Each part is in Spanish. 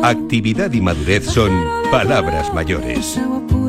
Actividad y madurez son palabras mayores.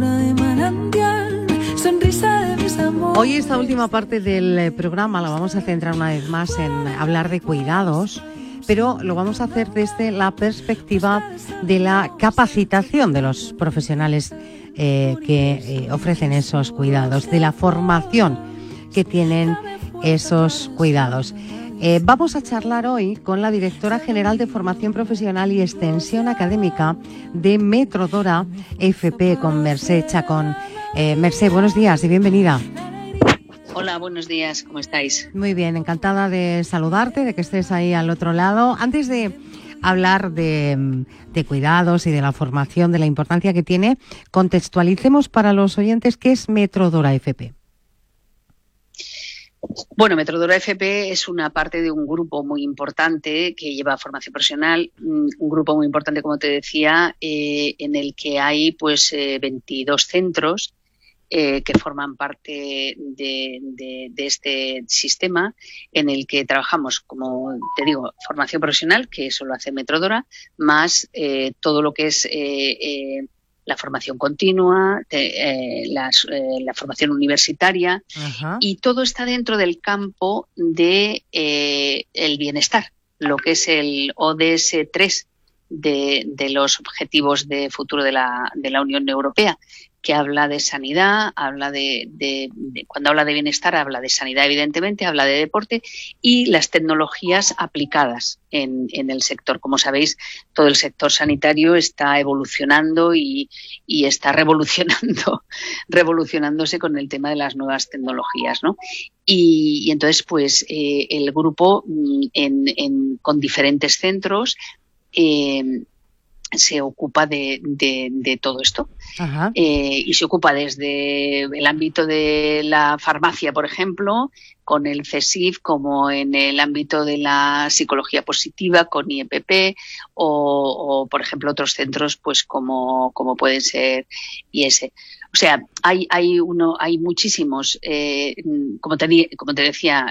Hoy esta última parte del programa la vamos a centrar una vez más en hablar de cuidados, pero lo vamos a hacer desde la perspectiva de la capacitación de los profesionales que ofrecen esos cuidados, de la formación que tienen esos cuidados. Vamos a charlar hoy con la directora general de Formación Profesional y Extensión Académica de Metrodora FP, con Mercè Chacón. Mercè, buenos días y bienvenida. Hola, buenos días, ¿cómo estáis? Muy bien, encantada de saludarte, de que estés ahí al otro lado. Antes de hablar de cuidados y de la formación, de la importancia que tiene, contextualicemos para los oyentes qué es Metrodora FP. Bueno, Metrodora FP es una parte de un grupo muy importante que lleva formación profesional, un grupo muy importante, como te decía, en el que hay 22 centros que forman parte de este sistema, en el que trabajamos, como te digo, formación profesional, que eso lo hace Metrodora, más todo lo que es la formación continua, la formación universitaria. Ajá. Y todo está dentro del campo de el bienestar, lo que es el ODS 3 de los Objetivos de Futuro de la Unión Europea, que habla de sanidad, habla cuando habla de bienestar, habla de sanidad, evidentemente, habla de deporte y las tecnologías aplicadas en el sector. Como sabéis, todo el sector sanitario está evolucionando y está revolucionándose con el tema de las nuevas tecnologías, ¿no? Y entonces, el grupo con diferentes centros se ocupa de todo esto. Y se ocupa desde el ámbito de la farmacia, por ejemplo, con el CSIF, como en el ámbito de la psicología positiva con IEPP o por ejemplo, otros centros como pueden ser IS. O sea, hay muchísimos, como te decía,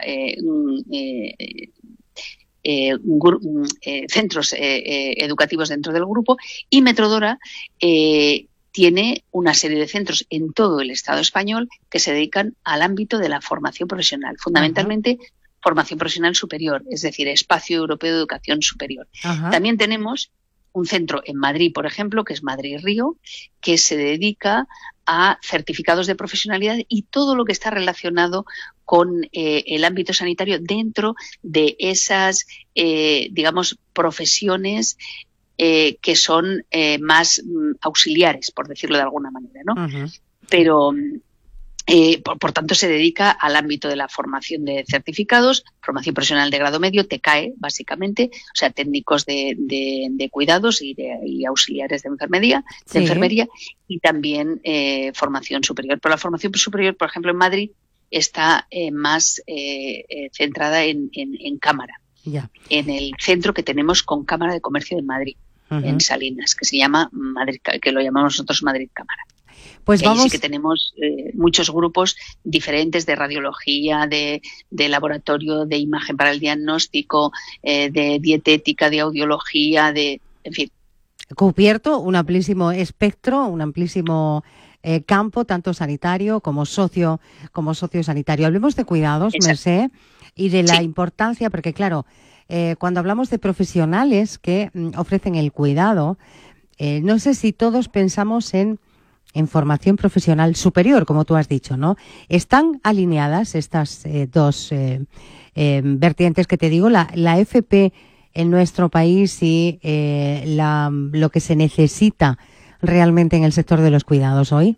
centros educativos dentro del grupo, y Metrodora tiene una serie de centros en todo el Estado español que se dedican al ámbito de la formación profesional, fundamentalmente formación profesional superior, es decir, Espacio Europeo de Educación Superior. También tenemos un centro en Madrid, por ejemplo, que es Madrid Río, que se dedica a certificados de profesionalidad y todo lo que está relacionado con el ámbito sanitario dentro de esas, profesiones que son más auxiliares, por decirlo de alguna manera, ¿no? Pero, por tanto, se dedica al ámbito de la formación de certificados, formación profesional de grado medio, TCAE, básicamente, o sea, técnicos de cuidados y auxiliares de enfermería, y también formación superior. Pero la formación superior, por ejemplo, en Madrid, está más centrada en cámara, en el centro que tenemos con Cámara de Comercio de Madrid, en Salinas, que se llama Madrid, que lo llamamos nosotros Madrid Cámara. Pues vamos. Ahí sí que tenemos muchos grupos diferentes de radiología, de laboratorio, de imagen para el diagnóstico, de dietética, de audiología, en fin. Cubierto un amplísimo espectro, un amplísimo campo, tanto sanitario como sociosanitario. Hablemos de cuidados, Mercè, y de la importancia, porque claro, cuando hablamos de profesionales que ofrecen el cuidado, no sé si todos pensamos en formación profesional superior, como tú has dicho, ¿no? ¿Están alineadas estas dos vertientes que te digo, la FP en nuestro país y lo que se necesita realmente en el sector de los cuidados hoy?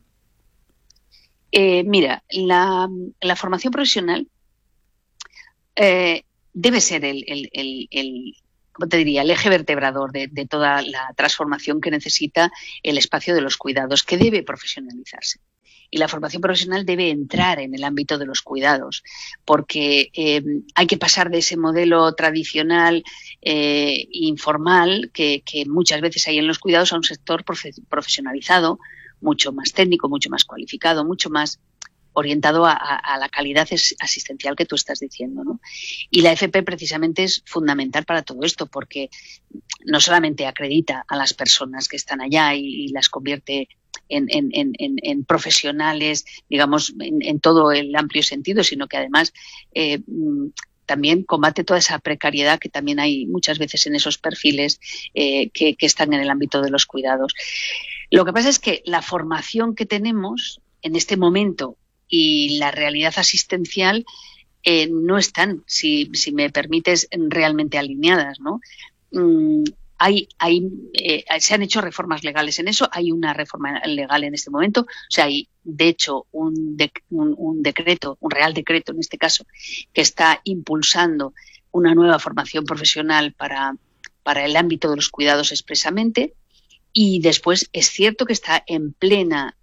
Mira, la formación profesional debe ser ¿cómo te diría?, el eje vertebrador de toda la transformación que necesita el espacio de los cuidados, que debe profesionalizarse. Y la formación profesional debe entrar en el ámbito de los cuidados, porque hay que pasar de ese modelo tradicional informal que muchas veces hay en los cuidados a un sector profesionalizado, mucho más técnico, mucho más cualificado, mucho más orientado a la calidad asistencial que tú estás diciendo, ¿no? Y la FP precisamente es fundamental para todo esto, porque no solamente acredita a las personas que están allá y las convierte en profesionales, digamos, en todo el amplio sentido, sino que además también combate toda esa precariedad que también hay muchas veces en esos perfiles que están en el ámbito de los cuidados. Lo que pasa es que la formación que tenemos en este momento y la realidad asistencial no están, si me permites, realmente alineadas, ¿no? Se han hecho reformas legales en eso, hay una reforma legal en este momento, o sea, hay de hecho un decreto, un real decreto en este caso, que está impulsando una nueva formación profesional para el ámbito de los cuidados expresamente. Y después es cierto que está en plena,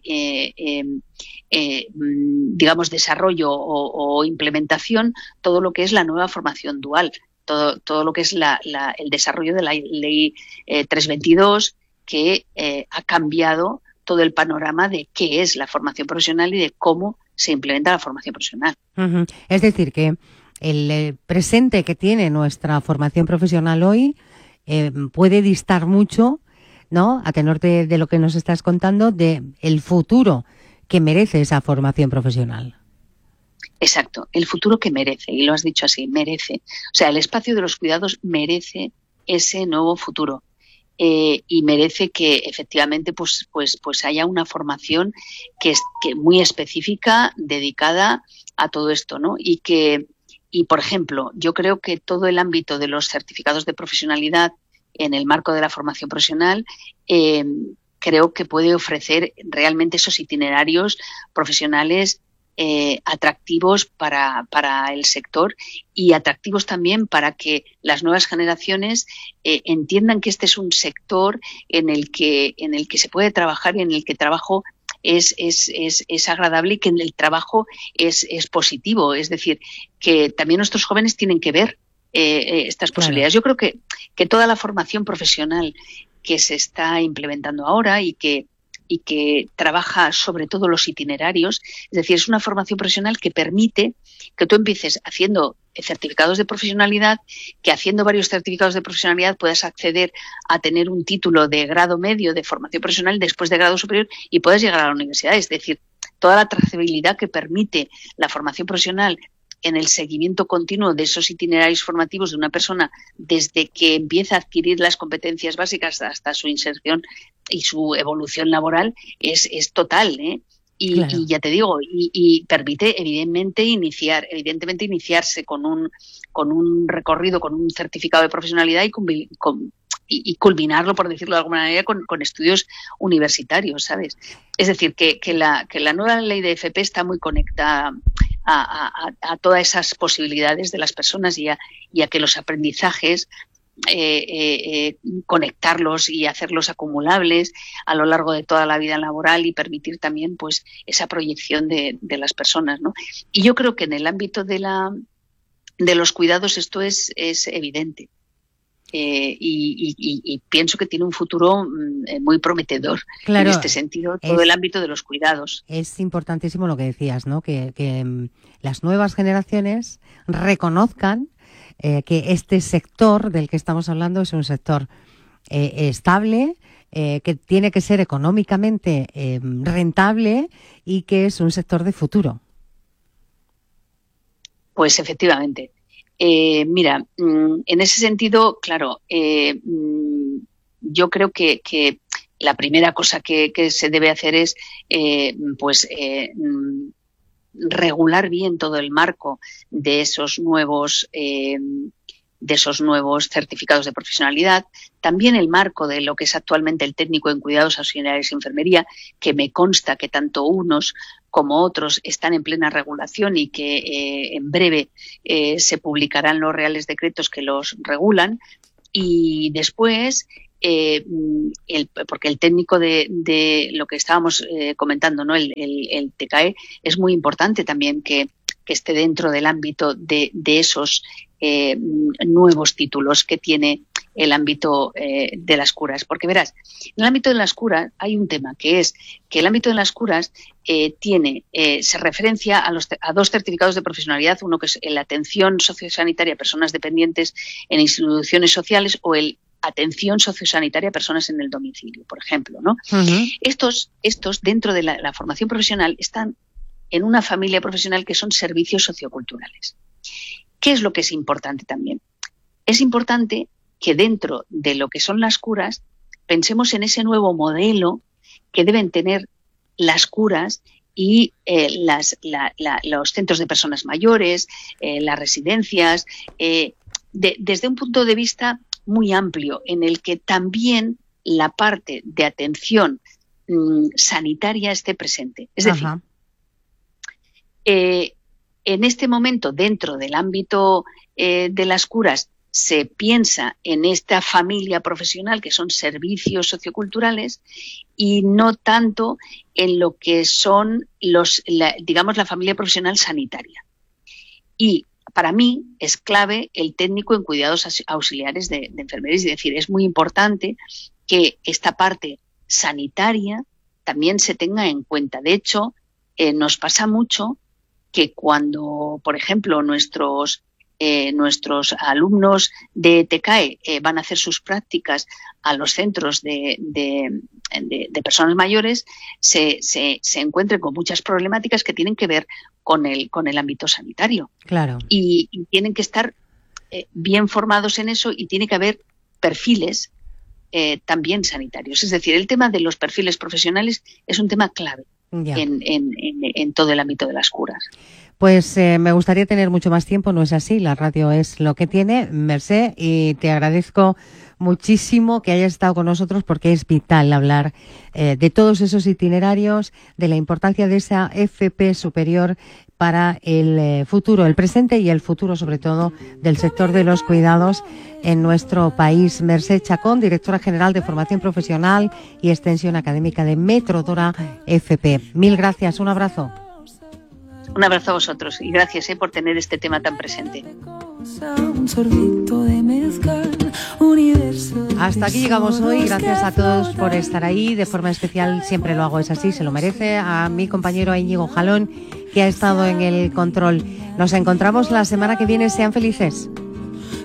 digamos, desarrollo o implementación todo lo que es la nueva formación dual, todo lo que es el desarrollo de la ley 322, que ha cambiado todo el panorama de qué es la formación profesional y de cómo se implementa la formación profesional. Uh-huh. Es decir, que el presente que tiene nuestra formación profesional hoy puede distar mucho, ¿no?, a tenor de lo que nos estás contando, de el futuro que merece esa formación profesional. Exacto, el futuro que merece, y lo has dicho así, merece. O sea, el espacio de los cuidados merece ese nuevo futuro y merece que efectivamente pues haya una formación que muy específica, dedicada a todo esto, ¿no? Y por ejemplo, yo creo que todo el ámbito de los certificados de profesionalidad en el marco de la formación profesional, creo que puede ofrecer realmente esos itinerarios profesionales atractivos para el sector y atractivos también para que las nuevas generaciones entiendan que este es un sector en el que se puede trabajar y en el que el trabajo es agradable y que en el trabajo es positivo. Es decir, que también nuestros jóvenes tienen que ver estas posibilidades. Yo creo que toda la formación profesional que se está implementando ahora y que trabaja sobre todo los itinerarios, es decir, es una formación profesional que permite que tú empieces haciendo certificados de profesionalidad, que haciendo varios certificados de profesionalidad puedas acceder a tener un título de grado medio de formación profesional después de grado superior y puedas llegar a la universidad. Es decir, toda la trazabilidad que permite la formación profesional en el seguimiento continuo de esos itinerarios formativos de una persona desde que empieza a adquirir las competencias básicas hasta su inserción y su evolución laboral es total, ¿eh? Claro. Y ya te digo, y permite evidentemente iniciarse con un recorrido, con un certificado de profesionalidad y culminarlo, por decirlo de alguna manera, con estudios universitarios, ¿sabes? Es decir, que la nueva ley de FP está muy conectada a todas esas posibilidades de las personas y a que los aprendizajes conectarlos y hacerlos acumulables a lo largo de toda la vida laboral y permitir también pues esa proyección de las personas, ¿no? Y yo creo que en el ámbito de los cuidados esto es evidente. Y pienso que tiene un futuro muy prometedor, claro, en este sentido, todo el ámbito de los cuidados. Es importantísimo lo que decías, ¿no? Que las nuevas generaciones reconozcan que este sector del que estamos hablando es un sector estable, que tiene que ser económicamente rentable y que es un sector de futuro. Pues efectivamente. Mira, en ese sentido, claro, yo creo que la primera cosa que se debe hacer es regular bien todo el marco de esos nuevos certificados de profesionalidad, también el marco de lo que es actualmente el técnico en cuidados auxiliares y enfermería, que me consta que tanto unos como otros están en plena regulación y que en breve se publicarán los reales decretos que los regulan. Y después, porque el técnico de lo que estábamos comentando, ¿no? el TCAE, es muy importante también que esté dentro del ámbito de esos nuevos títulos que tiene el ámbito de las curas. Porque verás, en el ámbito de las curas hay un tema que es que el ámbito de las curas se referencia a dos certificados de profesionalidad, uno que es la atención sociosanitaria a personas dependientes en instituciones sociales o el atención sociosanitaria a personas en el domicilio, por ejemplo, ¿no? Uh-huh. Estos dentro de la formación profesional están en una familia profesional que son servicios socioculturales. ¿Qué es lo que es importante también? Es importante que dentro de lo que son las curas pensemos en ese nuevo modelo que deben tener las curas y los centros de personas mayores, las residencias, desde un punto de vista muy amplio, en el que también la parte de atención sanitaria esté presente. Es decir, en este momento, dentro del ámbito de las curas, se piensa en esta familia profesional que son servicios socioculturales y no tanto en lo que son la familia profesional sanitaria. Y para mí es clave el técnico en cuidados auxiliares de enfermería. Es decir, es muy importante que esta parte sanitaria también se tenga en cuenta. De hecho, nos pasa mucho que cuando, por ejemplo, nuestros alumnos de TECAE van a hacer sus prácticas a los centros de personas mayores, se encuentren con muchas problemáticas que tienen que ver con el ámbito sanitario. Claro. Y tienen que estar bien formados en eso y tiene que haber perfiles también sanitarios. Es decir, el tema de los perfiles profesionales es un tema clave en todo el ámbito de las curas. Pues me gustaría tener mucho más tiempo, no es así, la radio es lo que tiene, Mercè, y te agradezco muchísimo que hayas estado con nosotros porque es vital hablar de todos esos itinerarios, de la importancia de esa FP superior para el futuro, el presente y el futuro sobre todo del sector de los cuidados en nuestro país. Mercè Chacón, directora general de Formación Profesional y Extensión Académica de Metrodora FP. Mil gracias, un abrazo. Un abrazo a vosotros y gracias por tener este tema tan presente. Hasta aquí llegamos hoy. Gracias a todos por estar ahí. De forma especial, siempre lo hago, es así, se lo merece, a mi compañero Íñigo Jalón, que ha estado en el control. Nos encontramos la semana que viene. Sean felices.